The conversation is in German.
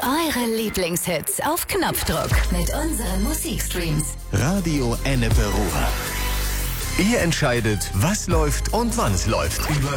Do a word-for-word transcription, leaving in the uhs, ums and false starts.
Eure Lieblingshits auf Knopfdruck mit unseren Musikstreams. Radio Ennepe Ruhr. Ihr entscheidet, was läuft und wann es läuft.